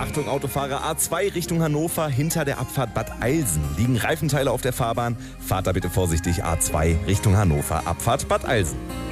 Achtung Autofahrer, A2 Richtung Hannover, hinter der Abfahrt Bad Eilsen liegen Reifenteile auf der Fahrbahn. Fahrt da bitte vorsichtig, A2 Richtung Hannover, Abfahrt Bad Eilsen.